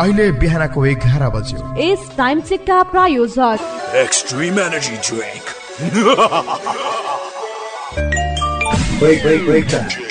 अहिले बिहानको 11 बज्यो। यस टाइम चेकका प्रायोजक extreme energy drink. Break time.